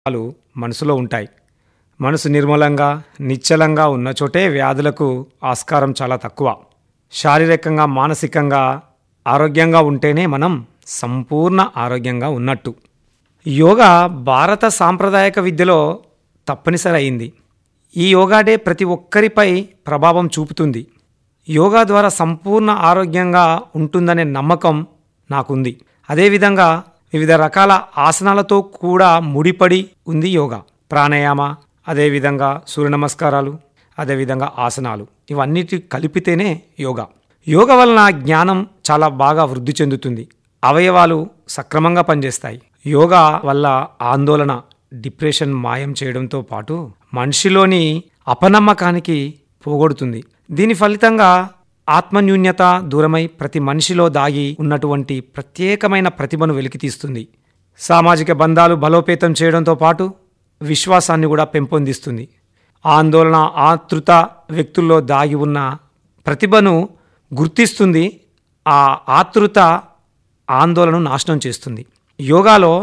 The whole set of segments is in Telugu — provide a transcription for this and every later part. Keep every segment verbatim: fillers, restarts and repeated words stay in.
లు మనసులో ఉంటాయి. మనసు నిర్మలంగా, నిశ్చలంగా ఉన్న చోటే వ్యాధులకు ఆస్కారం చాలా తక్కువ. శారీరకంగా, మానసికంగా ఆరోగ్యంగా ఉంటేనే మనం సంపూర్ణ ఆరోగ్యంగా ఉన్నట్టు. యోగా భారత సాంప్రదాయక విద్యలో తప్పనిసరి అయింది. ఈ యోగా డే ప్రతి ఒక్కరిపై ప్రభావం చూపుతుంది. యోగా ద్వారా సంపూర్ణ ఆరోగ్యంగా ఉంటుందనే నమ్మకం నాకుంది. అదేవిధంగా వివిధ రకాల ఆసనాలతో కూడా ముడిపడి ఉంది యోగా. ప్రాణాయామ, అదేవిధంగా సూర్య నమస్కారాలు, అదేవిధంగా ఆసనాలు, ఇవన్నిటి కలిపితేనే యోగా. యోగా వలన జ్ఞానం చాలా బాగా వృద్ధి చెందుతుంది. అవయవాలు సక్రమంగా పనిచేస్తాయి. యోగా వల్ల ఆందోళన, డిప్రెషన్ మాయం చేయడంతో పాటు మనిషిలోని అపనమ్మకానికి పోగొడుతుంది. దీని ఫలితంగా ఆత్మన్యూన్యత దూరమై ప్రతి మనిషిలో దాగి ఉన్నటువంటి ప్రత్యేకమైన ప్రతిభను వెలికితీస్తుంది. సామాజిక బంధాలు బలోపేతం చేయడంతో పాటు విశ్వాసాన్ని కూడా పెంపొందిస్తుంది. ఆందోళన, ఆతృత వ్యక్తుల్లో దాగి ఉన్న ప్రతిభను గుర్తిస్తుంది. ఆ ఆతృత ఆందోళనను నాశనం చేస్తుంది. యోగాలో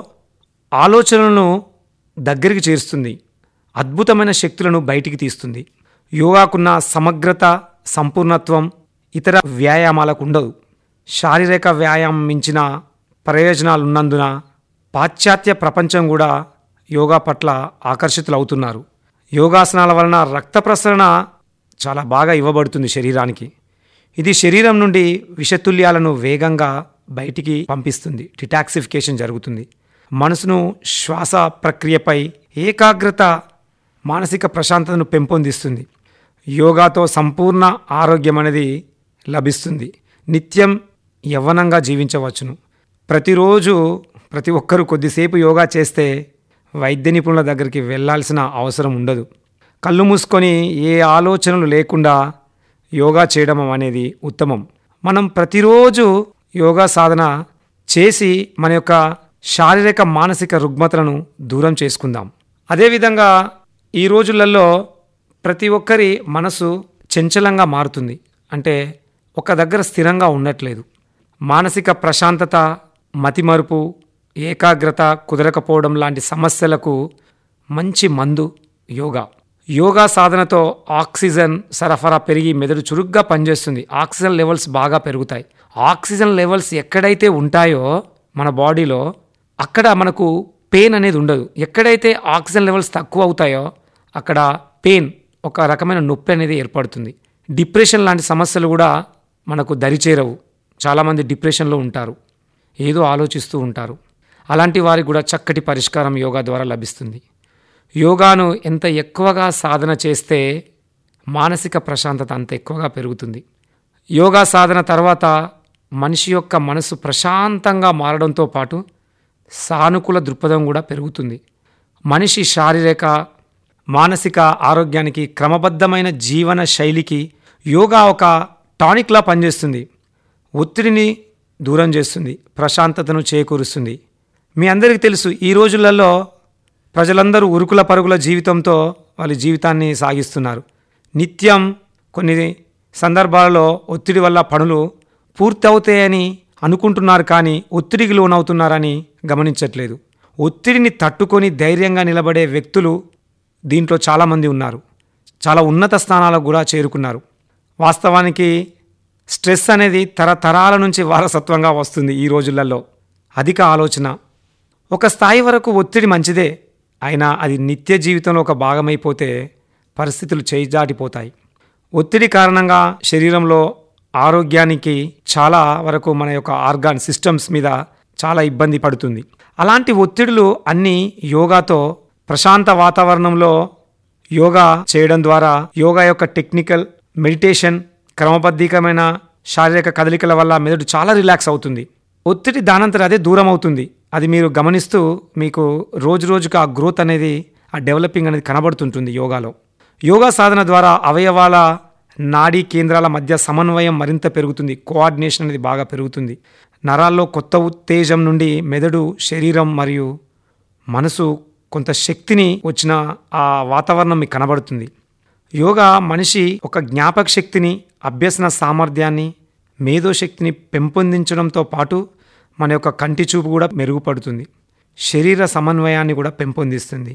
ఆలోచనలను దగ్గరికి చేరుస్తుంది. అద్భుతమైన శక్తులను బయటికి తీస్తుంది. యోగాకున్న సమగ్రత, సంపూర్ణత్వం ఇతర వ్యాయామాలకు ఉండదు. శారీరక వ్యాయామం మించిన ప్రయోజనాలున్నందున పాశ్చాత్య ప్రపంచం కూడా యోగా పట్ల ఆకర్షితులవుతున్నారు. యోగాసనాల వలన రక్త ప్రసరణ చాలా బాగా ఇవ్వబడుతుంది శరీరానికి. ఇది శరీరం నుండి విషతుల్యాలను వేగంగా బయటికి పంపిస్తుంది. డిటాక్సిఫికేషన్ జరుగుతుంది. మనసును శ్వాస ప్రక్రియపై ఏకాగ్రత, మానసిక ప్రశాంతతను పెంపొందిస్తుంది. యోగాతో సంపూర్ణ ఆరోగ్యం అనేది లభిస్తుంది. నిత్యం యవ్వనంగా జీవించవచ్చును. ప్రతిరోజు ప్రతి ఒక్కరూ కొద్దిసేపు యోగా చేస్తే వైద్య నిపుణుల దగ్గరికి వెళ్ళాల్సిన అవసరం ఉండదు. కళ్ళు మూసుకొని ఏ ఆలోచనలు లేకుండా యోగా చేయడం అనేది ఉత్తమం. మనం ప్రతిరోజు యోగా సాధన చేసి మన యొక్క శారీరక, మానసిక రుగ్మతలను దూరం చేసుకుందాం. అదేవిధంగా ఈ రోజులలో ప్రతి ఒక్కరి మనసు చంచలంగా మారుతుంది. అంటే ఒక దగ్గర స్థిరంగా ఉండట్లేదు. మానసిక ప్రశాంతత, మతిమరుపు, ఏకాగ్రత కుదరకపోవడం లాంటి సమస్యలకు మంచి మందు యోగా. యోగా సాధనతో ఆక్సిజన్ సరఫరా పెరిగి మెదడు చురుగ్గా పనిచేస్తుంది. ఆక్సిజన్ లెవెల్స్ బాగా పెరుగుతాయి. ఆక్సిజన్ లెవెల్స్ ఎక్కడైతే ఉంటాయో మన బాడీలో అక్కడ మనకు పెయిన్ అనేది ఉండదు. ఎక్కడైతే ఆక్సిజన్ లెవెల్స్ తక్కువ అవుతాయో అక్కడ పెయిన్, ఒక రకమైన నొప్పి అనేది ఏర్పడుతుంది. డిప్రెషన్ లాంటి సమస్యలు కూడా మనకు దరిచేరవు. చాలామంది డిప్రెషన్లో ఉంటారు, ఏదో ఆలోచిస్తూ ఉంటారు. అలాంటి వారికి కూడా చక్కటి పరిష్కారం యోగా ద్వారా లభిస్తుంది. యోగాను ఎంత ఎక్కువగా సాధన చేస్తే మానసిక ప్రశాంతత అంత ఎక్కువగా పెరుగుతుంది. యోగా సాధన తర్వాత మనిషి యొక్క మనసు ప్రశాంతంగా మారడంతో పాటు సానుకూల దృక్పథం కూడా పెరుగుతుంది. మనిషి శారీరక, మానసిక ఆరోగ్యానికి, క్రమబద్ధమైన జీవన శైలికి యోగా ఒక టానిక్లా పనిచేస్తుంది. ఒత్తిడిని దూరం చేస్తుంది, ప్రశాంతతను చేకూరుస్తుంది. మీ అందరికీ తెలుసు, ఈ రోజులలో ప్రజలందరూ ఉరుకుల పరుగుల జీవితంతో వాళ్ళ జీవితాన్ని సాగిస్తున్నారు. నిత్యం కొన్ని సందర్భాలలో ఒత్తిడి వల్ల పనులు పూర్తవుతాయని అనుకుంటున్నారు, కానీ ఒత్తిడికి లోనవుతున్నారని గమనించట్లేదు. ఒత్తిడిని తట్టుకొని ధైర్యంగా నిలబడే వ్యక్తులు దీంట్లో చాలామంది ఉన్నారు. చాలా ఉన్నత స్థానాలకు కూడా చేరుకున్నారు. వాస్తవానికి స్ట్రెస్ అనేది తరతరాల నుంచి వారసత్వంగా వస్తుంది. ఈ రోజులలో అధిక ఆలోచన, ఒక స్థాయి వరకు ఒత్తిడి మంచిదే, అయినా అది నిత్య జీవితంలో ఒక భాగమైపోతే పరిస్థితులు చేజాటిపోతాయి. ఒత్తిడి కారణంగా శరీరంలో ఆరోగ్యానికి చాలా వరకు మన యొక్క ఆర్గాన్ సిస్టమ్స్ మీద చాలా ఇబ్బంది పడుతుంది. అలాంటి ఒత్తిడులు అన్నీ యోగాతో ప్రశాంత వాతావరణంలో యోగా చేయడం ద్వారా, యోగా యొక్క టెక్నికల్ మెడిటేషన్, క్రమబద్ధీకమైన శారీరక కదలికల వల్ల మెదడు చాలా రిలాక్స్ అవుతుంది. ఒత్తిడి దానంతట అదే దూరం అవుతుంది. అది మీరు గమనిస్తూ మీకు రోజు రోజుకు ఆ గ్రోత్ అనేది, ఆ డెవలపింగ్ అనేది కనబడుతుంటుంది యోగాలో. యోగా సాధన ద్వారా అవయవాల, నాడీ కేంద్రాల మధ్య సమన్వయం మరింత పెరుగుతుంది. కోఆర్డినేషన్ అనేది బాగా పెరుగుతుంది. నరాల్లో కొత్త ఉత్తేజం నుండి మెదడు, శరీరం మరియు మనసు కొంత శక్తిని వచ్చిన ఆ వాతావరణం మీకు కనబడుతుంది. యోగా మనిషి ఒక జ్ఞాపక శక్తిని, అభ్యసన సామర్థ్యాన్ని, మేధోశక్తిని పెంపొందించడంతో పాటు మన యొక్క కంటి చూపు కూడా మెరుగుపడుతుంది. శరీర సమన్వయాన్ని కూడా పెంపొందిస్తుంది.